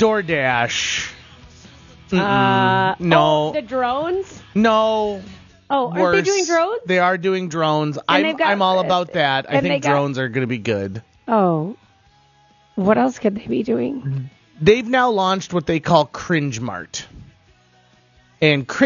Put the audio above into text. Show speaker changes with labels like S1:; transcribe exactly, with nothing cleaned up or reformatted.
S1: DoorDash.
S2: Uh,
S1: no.
S2: Oh, the drones?
S1: No.
S2: Oh, aren't
S1: Worse.
S2: they doing drones?
S1: They are doing drones. I'm,
S2: they've got-
S1: I'm all about that. I
S2: and they
S1: think
S2: got-
S1: drones are going to be good.
S2: Oh. What else could they be doing?
S1: They've now launched what they call Cringe Mart. And Cringe